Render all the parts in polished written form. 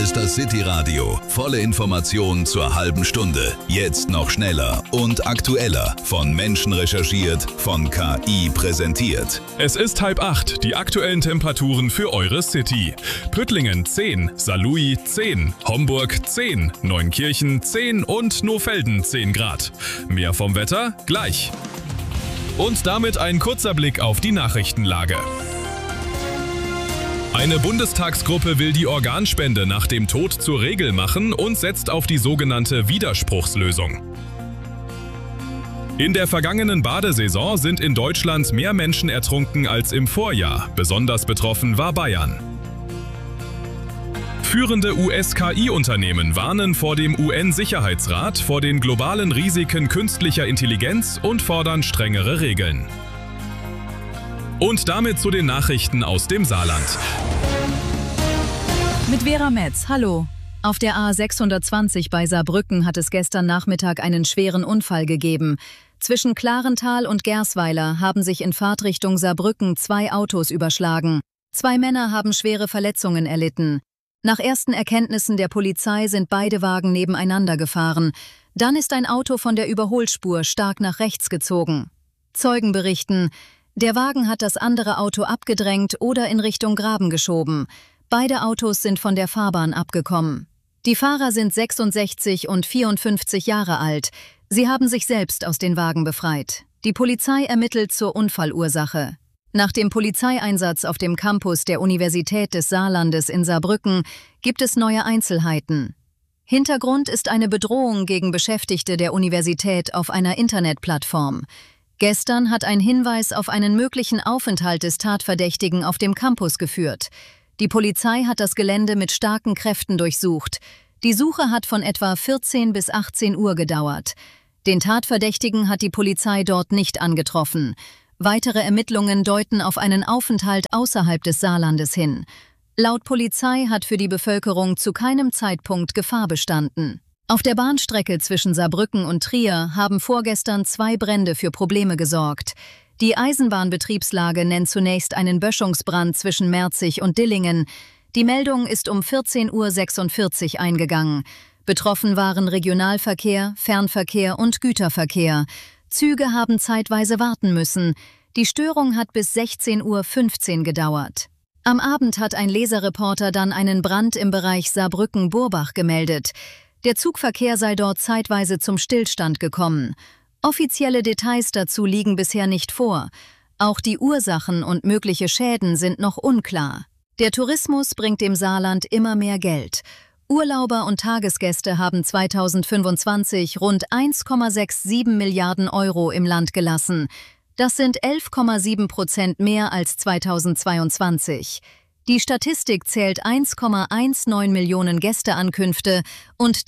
ist das City Radio. Volle Informationen zur halben Stunde. Jetzt noch schneller und aktueller. Von Menschen recherchiert, von KI präsentiert. Es ist 7:30, die aktuellen Temperaturen für eure City. Püttlingen 10, Saarlouis 10, Homburg 10, Neunkirchen 10 und Nohfelden 10 Grad. Mehr vom Wetter gleich. Und damit ein kurzer Blick auf die Nachrichtenlage. Eine Bundestagsgruppe will die Organspende nach dem Tod zur Regel machen und setzt auf die sogenannte Widerspruchslösung. In der vergangenen Badesaison sind in Deutschland mehr Menschen ertrunken als im Vorjahr. Besonders betroffen war Bayern. Führende US-KI-Unternehmen warnen vor dem UN-Sicherheitsrat vor den globalen Risiken künstlicher Intelligenz und fordern strengere Regeln. Und damit zu den Nachrichten aus dem Saarland. Mit Vera Metz, hallo. Auf der A620 bei Saarbrücken hat es gestern Nachmittag einen schweren Unfall gegeben. Zwischen Klarental und Gersweiler haben sich in Fahrtrichtung Saarbrücken 2 Autos überschlagen. 2 Männer haben schwere Verletzungen erlitten. Nach ersten Erkenntnissen der Polizei sind beide Wagen nebeneinander gefahren. Dann ist ein Auto von der Überholspur stark nach rechts gezogen. Zeugen berichten, der Wagen hat das andere Auto abgedrängt oder in Richtung Graben geschoben. Beide Autos sind von der Fahrbahn abgekommen. Die Fahrer sind 66 und 54 Jahre alt. Sie haben sich selbst aus den Wagen befreit. Die Polizei ermittelt zur Unfallursache. Nach dem Polizeieinsatz auf dem Campus der Universität des Saarlandes in Saarbrücken gibt es neue Einzelheiten. Hintergrund ist eine Bedrohung gegen Beschäftigte der Universität auf einer Internetplattform. Gestern hat ein Hinweis auf einen möglichen Aufenthalt des Tatverdächtigen auf dem Campus geführt. Die Polizei hat das Gelände mit starken Kräften durchsucht. Die Suche hat von etwa 14 bis 18 Uhr gedauert. Den Tatverdächtigen hat die Polizei dort nicht angetroffen. Weitere Ermittlungen deuten auf einen Aufenthalt außerhalb des Saarlandes hin. Laut Polizei hat für die Bevölkerung zu keinem Zeitpunkt Gefahr bestanden. Auf der Bahnstrecke zwischen Saarbrücken und Trier haben vorgestern 2 Brände für Probleme gesorgt. Die Eisenbahnbetriebslage nennt zunächst einen Böschungsbrand zwischen Merzig und Dillingen. Die Meldung ist um 14:46 Uhr eingegangen. Betroffen waren Regionalverkehr, Fernverkehr und Güterverkehr. Züge haben zeitweise warten müssen. Die Störung hat bis 16:15 Uhr gedauert. Am Abend hat ein Leserreporter dann einen Brand im Bereich Saarbrücken-Burbach gemeldet. Der Zugverkehr sei dort zeitweise zum Stillstand gekommen. Offizielle Details dazu liegen bisher nicht vor. Auch die Ursachen und mögliche Schäden sind noch unklar. Der Tourismus bringt dem Saarland immer mehr Geld. Urlauber und Tagesgäste haben 2025 rund 1,67 Milliarden Euro im Land gelassen. Das sind 11,7% mehr als 2022. Die Statistik zählt 1,19 Millionen Gästeankünfte und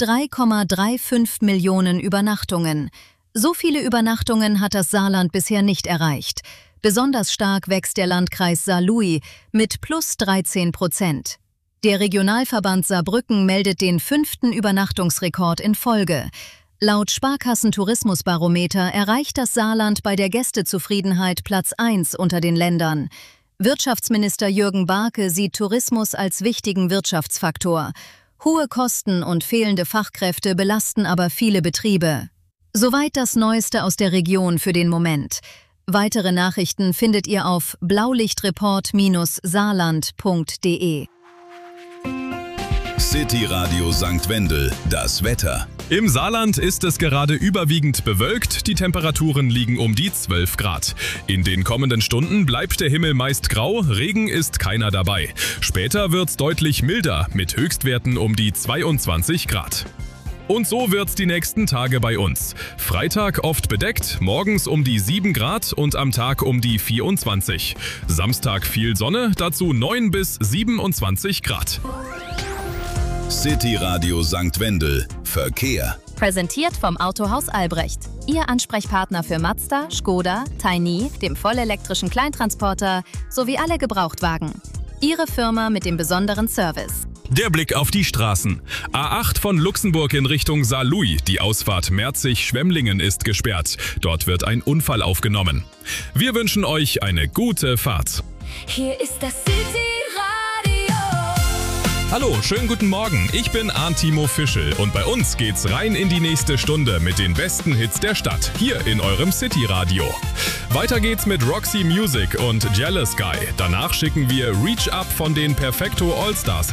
3,35 Millionen Übernachtungen. So viele Übernachtungen hat das Saarland bisher nicht erreicht. Besonders stark wächst der Landkreis Saarlouis mit plus 13%. Der Regionalverband Saarbrücken meldet den 5. Übernachtungsrekord in Folge. Laut Sparkassen-Tourismusbarometer erreicht das Saarland bei der Gästezufriedenheit Platz 1 unter den Ländern. Wirtschaftsminister Jürgen Barke sieht Tourismus als wichtigen Wirtschaftsfaktor. Hohe Kosten und fehlende Fachkräfte belasten aber viele Betriebe. Soweit das Neueste aus der Region für den Moment. Weitere Nachrichten findet ihr auf blaulichtreport-saarland.de. City Radio St. Wendel, das Wetter. Im Saarland ist es gerade überwiegend bewölkt, die Temperaturen liegen um die 12 Grad. In den kommenden Stunden bleibt der Himmel meist grau, Regen ist keiner dabei. Später wird's deutlich milder, mit Höchstwerten um die 22 Grad. Und so wird's die nächsten Tage bei uns. Freitag oft bedeckt, morgens um die 7 Grad und am Tag um die 24. Samstag viel Sonne, dazu 9 bis 27 Grad. City Radio St. Wendel, Verkehr. Präsentiert vom Autohaus Albrecht. Ihr Ansprechpartner für Mazda, Škoda, Tiny, dem vollelektrischen Kleintransporter sowie alle Gebrauchtwagen. Ihre Firma mit dem besonderen Service. Der Blick auf die Straßen. A8 von Luxemburg in Richtung Saarlouis. Die Ausfahrt Merzig-Schwemmlingen ist gesperrt. Dort wird ein Unfall aufgenommen. Wir wünschen euch eine gute Fahrt. Hier ist das City Radio. Hallo, schönen guten Morgen. Ich bin Arntimo Fischl und bei uns geht's rein in die nächste Stunde mit den besten Hits der Stadt, hier in eurem City-Radio. Weiter geht's mit Roxy Music und Jealous Guy. Danach schicken wir Reach Up von den Perfecto All-Stars